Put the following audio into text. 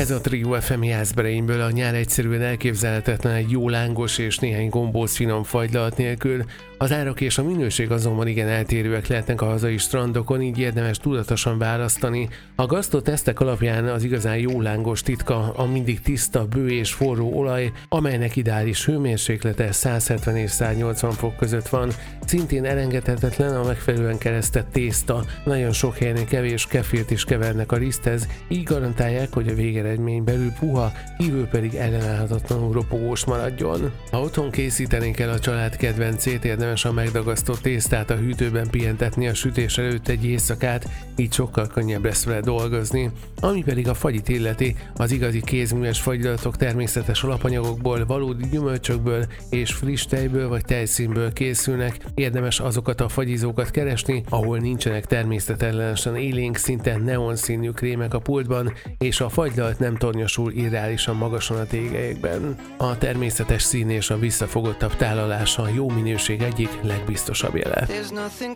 Ez a Trio FM Jászbereinből. A nyár egyszerűen elképzelhetetlen egy jó lángos és néhány gombóc finom fagylalt nélkül. Az árak és a minőség azonban igen eltérőek lehetnek a hazai strandokon, így érdemes tudatosan választani. A gasztrotesztek alapján az igazán jó lángos titka a mindig tiszta, bő és forró olaj, amelynek ideális hőmérséklete 170 és 180 fok között van. Szintén elengedhetetlen a megfelelően keresztett tészta. Nagyon sok helyen kevés kefirt is kevernek a riszthez, így garantálják, hogy a végeredmény belül puha, kívül pedig ellenállhatatlanul ropogós maradjon. Ha otthon készítenénk el a család kedvencét, érdemes a megdagasztott tésztát a hűtőben pihentetni a sütés előtt egy éjszakát, így sokkal könnyebb lesz vele dolgozni. Ami pedig a fagyit illeti, az igazi kézműves fagylatok természetes alapanyagokból, valódi gyümölcsökből és friss tejből vagy tejszínből készülnek. Érdemes azokat a fagyizókat keresni, ahol nincsenek természetellenesen élénk, szinte neonszínű krémek a pultban, és a fagylalt nem tornyosul irreálisan magasan a tégelyekben. A természetes szín és a visszafogottabb tálalása a jó minőség egyik legbiztosabb jele.